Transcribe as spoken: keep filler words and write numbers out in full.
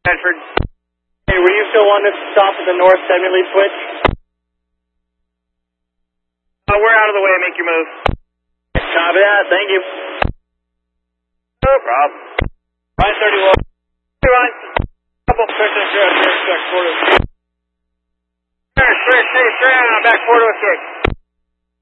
Bedford. Hey, were you still wanting to stop at the north semi-lead switch? Uh, we're out of the way. Make your move. Copy that. Thank you. No problem. Ryan thirty-one. Hey, Ryan. Couple pushing through. Back quarter. Straight, straight, straight, straight. Back quarter kick.